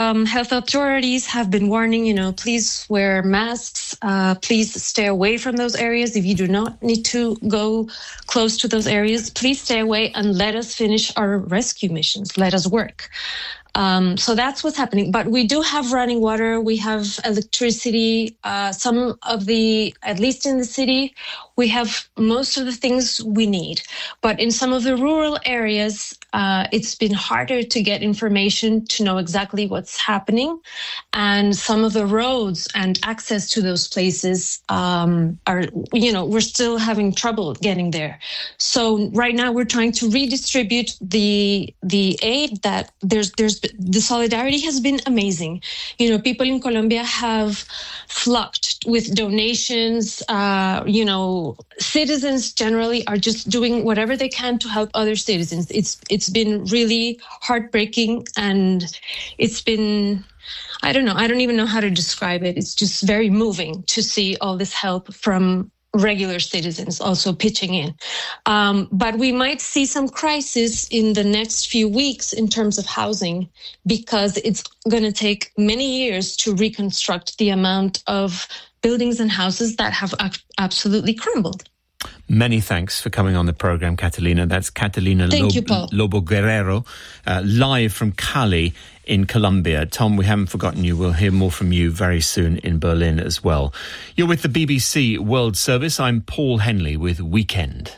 health authorities have been warning, please wear masks, please stay away from those areas. If you do not need to go close to those areas, please stay away and let us finish our rescue missions. Let us work. So that's what's happening. But we do have running water. We have electricity. At least in the city, we have most of the things we need. But in some of the rural areas, it's been harder to get information to know exactly what's happening. And some of the roads and access to those places we're still having trouble getting there. So right now we're trying to redistribute the aid that the solidarity has been amazing. People in Colombia have flocked with donations. Citizens generally are just doing whatever they can to help other citizens. It's been really heartbreaking, and it's been, I don't know, I don't even know how to describe it. It's just very moving to see all this help from regular citizens also pitching in. But we might see some crisis in the next few weeks in terms of housing, because it's going to take many years to reconstruct the amount of buildings and houses that have absolutely crumbled. Many thanks for coming on the programme, Catalina. That's Catalina Lobo Guerrero, live from Cali in Colombia. Tom, we haven't forgotten you. We'll hear more from you very soon in Berlin as well. You're with the BBC World Service. I'm Paul Henley with Weekend.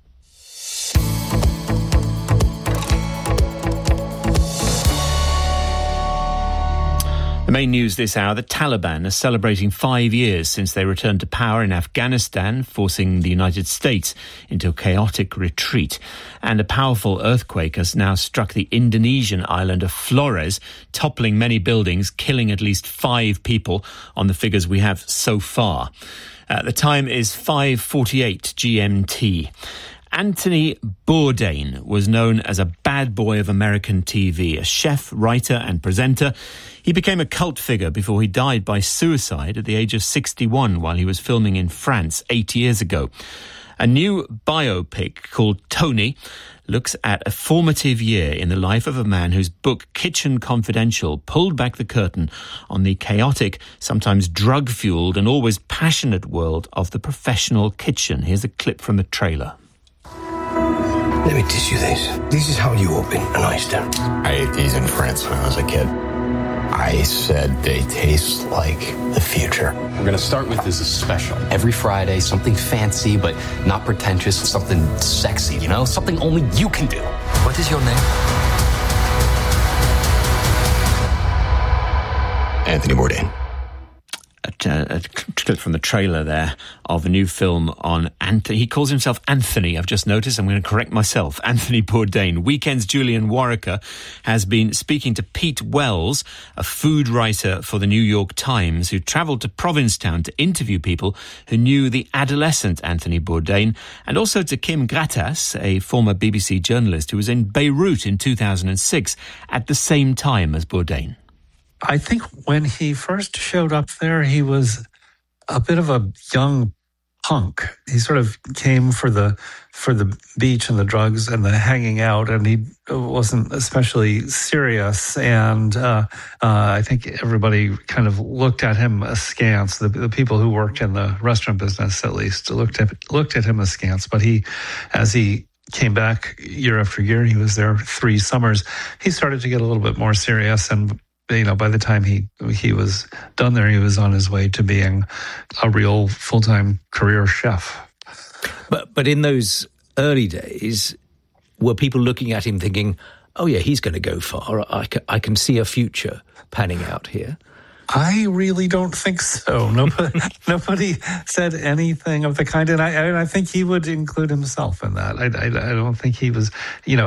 The main news this hour, the Taliban are celebrating 5 years since they returned to power in Afghanistan, forcing the United States into a chaotic retreat. And a powerful earthquake has now struck the Indonesian island of Flores, toppling many buildings, killing at least 5 people on the figures we have so far. The time is 5:48 GMT. Anthony Bourdain was known as a bad boy of American TV, a chef, writer and presenter. He became a cult figure before he died by suicide at the age of 61 while he was filming in France 8 years ago. A new biopic called Tony looks at a formative year in the life of a man whose book Kitchen Confidential pulled back the curtain on the chaotic, sometimes drug-fueled and always passionate world of the professional kitchen. Here's a clip from the trailer. Let me teach you this. This is how you open an oyster. I ate these in France when I was a kid. I said they taste like the future. We're going to start with this special. Every Friday, something fancy but not pretentious, something sexy, something only you can do. What is your name? Anthony Bourdain. A clip from the trailer there of a new film on Anthony. He calls himself Anthony, I've just noticed. I'm going to correct myself. Anthony Bourdain. Weekend's Julian Warwicker has been speaking to Pete Wells, a food writer for the New York Times, who travelled to Provincetown to interview people who knew the adolescent Anthony Bourdain, and also to Kim Grattas, a former BBC journalist who was in Beirut in 2006 at the same time as Bourdain. I think when he first showed up there, he was a bit of a young punk. He sort of came for the beach and the drugs and the hanging out, and he wasn't especially serious. And I think everybody kind of looked at him askance. The people who worked in the restaurant business, at least, looked at him askance. But as he came back year after year, he was there 3 summers, he started to get a little bit more serious. And by the time he was done there, he was on his way to being a real full-time career chef. But in those early days, were people looking at him thinking, oh yeah, he's going to go far, I can see a future panning out here? I really don't think so. Nobody said anything of the kind, and I think he would include himself in that. I don't think he was,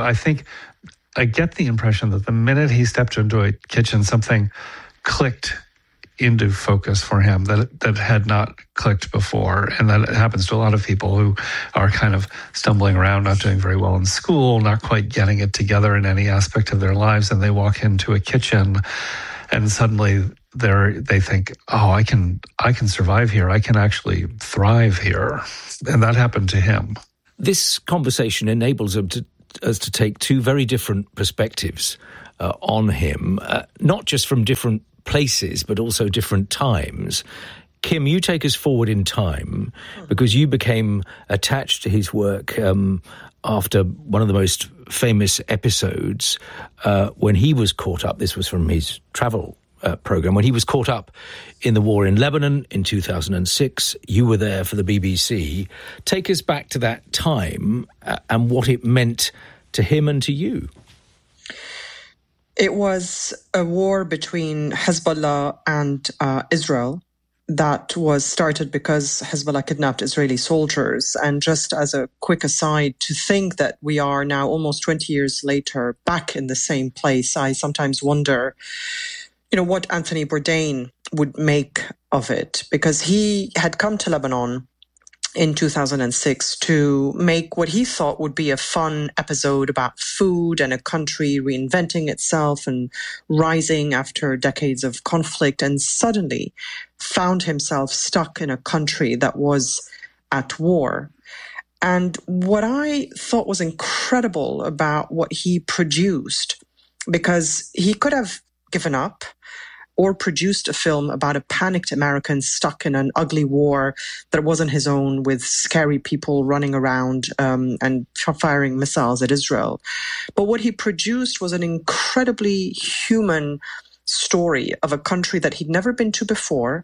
I get the impression that the minute he stepped into a kitchen, something clicked into focus for him that had not clicked before. And that happens to a lot of people who are kind of stumbling around, not doing very well in school, not quite getting it together in any aspect of their lives. And they walk into a kitchen and suddenly they think, oh, I can survive here. I can actually thrive here. And that happened to him. This conversation enables us to take 2 very different perspectives on him, not just from different places, but also different times. Kim, you take us forward in time because you became attached to his work after one of the most famous episodes when he was caught up. This was from his travel program. When he was caught up in the war in Lebanon in 2006, you were there for the BBC. Take us back to that time and what it meant to him and to you. It was a war between Hezbollah and Israel that was started because Hezbollah kidnapped Israeli soldiers. And just as a quick aside, to think that we are now almost 20 years later back in the same place, I sometimes wonder, what Anthony Bourdain would make of it, because he had come to Lebanon in 2006 to make what he thought would be a fun episode about food and a country reinventing itself and rising after decades of conflict, and suddenly found himself stuck in a country that was at war. And what I thought was incredible about what he produced, because he could have given up or produced a film about a panicked American stuck in an ugly war that wasn't his own, with scary people running around and firing missiles at Israel. But what he produced was an incredibly human story of a country that he'd never been to before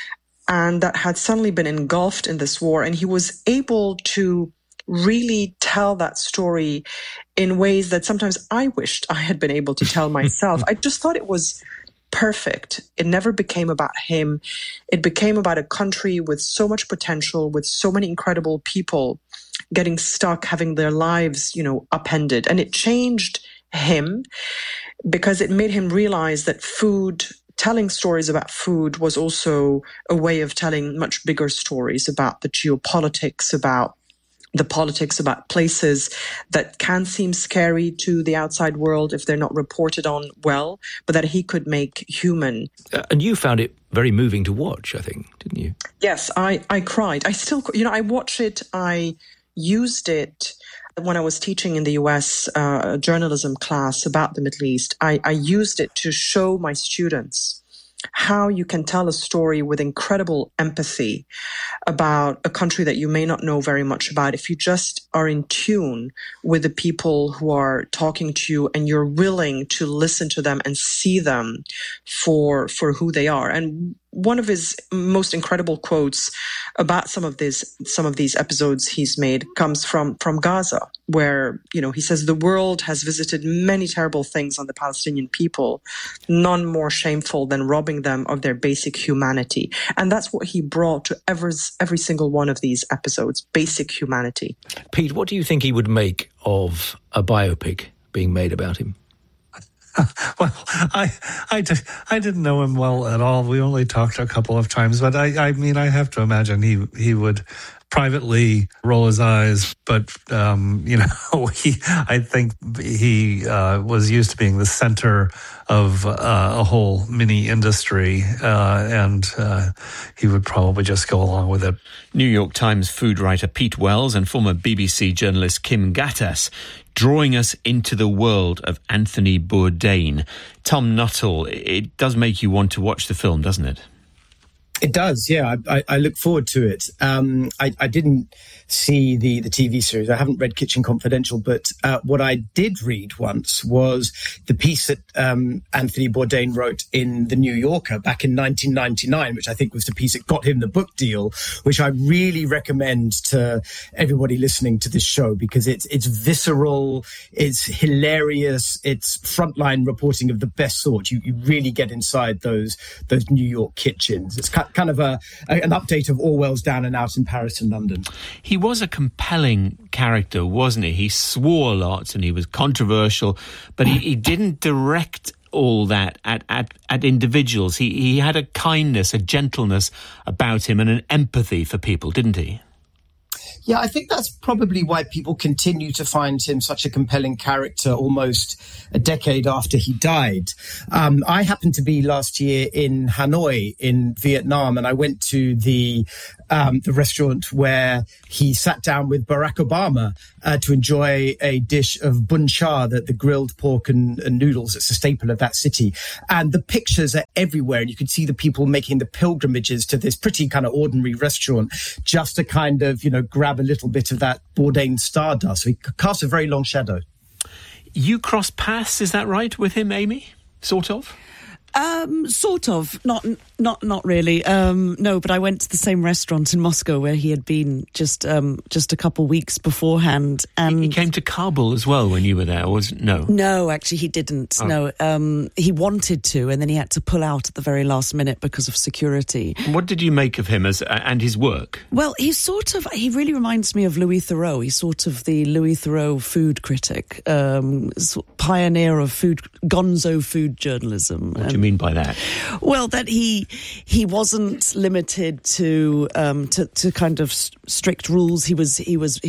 and that had suddenly been engulfed in this war. And he was able to really tell that story in ways that sometimes I wished I had been able to tell myself. I just thought it was perfect. It never became about him. It became about a country with so much potential, with so many incredible people getting stuck, having their lives, upended. And it changed him because it made him realize that telling stories about food was also a way of telling much bigger stories about the geopolitics, about the politics, about places that can seem scary to the outside world if they're not reported on well, but that he could make human. And you found it very moving to watch, I think, didn't you? Yes, I cried. I still, I watch it. I used it when I was teaching in the US a journalism class about the Middle East. I used it to show my students how you can tell a story with incredible empathy about a country that you may not know very much about if you just are in tune with the people who are talking to you and you're willing to listen to them and see them for who they are. And one of his most incredible quotes about some of these episodes he's made comes from Gaza, where, he says, the world has visited many terrible things on the Palestinian people, none more shameful than robbing them of their basic humanity. And that's what he brought to every single one of these episodes, basic humanity. Pete, what do you think he would make of a biopic being made about him? Well, I didn't know him well at all. We only talked a couple of times, but I mean, I have to imagine he would privately roll his eyes, but I think he was used to being the center of a whole mini industry, and he would probably just go along with it. New York Times food writer Pete Wells and former BBC journalist Kim Gattas drawing us into the world of Anthony Bourdain. Tom Nuttall, it does make you want to watch the film, doesn't it? It does, yeah. I look forward to it. I didn't see the TV series. I haven't read Kitchen Confidential, but what I did read once was the piece that Anthony Bourdain wrote in The New Yorker back in 1999, which I think was the piece that got him the book deal, which I really recommend to everybody listening to this show because it's visceral, it's hilarious, it's frontline reporting of the best sort. You really get inside those New York kitchens. It's kind of an update of Orwell's Down and Out in Paris and London. He was a compelling character, wasn't he? He swore lots and he was controversial, but he didn't direct all that at individuals. He had a kindness, a gentleness about him and an empathy for people, didn't he? Yeah, I think that's probably why people continue to find him such a compelling character almost a decade after he died. I happened to be last year in Hanoi in Vietnam, and I went to the the restaurant where he sat down with Barack Obama to enjoy a dish of bun cha, the grilled pork and noodles. It's a staple of that city. And the pictures are everywhere. And you can see the people making the pilgrimages to this pretty kind of ordinary restaurant just to kind of, grab a little bit of that Bourdain stardust. So he casts a very long shadow. You cross paths, is that right, with him, Amy? Sort of? Sort of. Not really. No, but I went to the same restaurant in Moscow where he had been just a couple of weeks beforehand. And he came to Kabul as well when you were there, or no? No, actually he didn't. Oh. No, he wanted to, and then he had to pull out at the very last minute because of security. What did you make of him and his work? Well, he really reminds me of Louis Theroux. He's sort of the Louis Theroux food critic, pioneer of gonzo food journalism. What do you mean by that? Well, that he wasn't limited to kind of strict rules. He was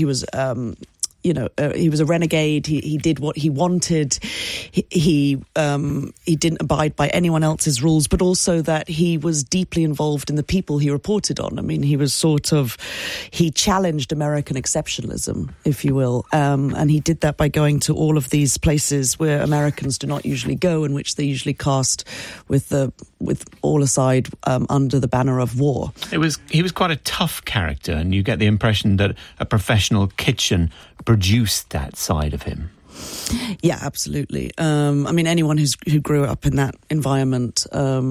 a renegade. He did what he wanted. He didn't abide by anyone else's rules, but also that he was deeply involved in the people he reported on. I mean, he challenged American exceptionalism, if you will, and he did that by going to all of these places where Americans do not usually go, and which they usually cast with all aside under the banner of war. He was quite a tough character, and you get the impression that a professional kitchen produced that side of him. Yeah, absolutely. I mean, anyone who grew up in that environment,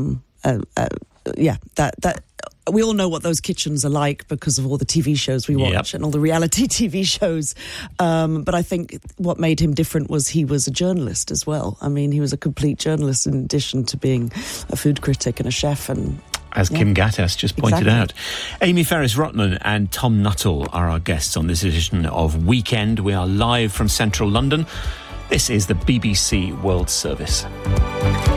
that we all know what those kitchens are like because of all the TV shows we watch and all the reality TV shows. But I think what made him different was he was a journalist as well. I mean, he was a complete journalist in addition to being a food critic and a chef and... As Kim Gattas just pointed out. Amy Ferris-Rotman and Tom Nuttall are our guests on this edition of Weekend. We are live from central London. This is the BBC World Service.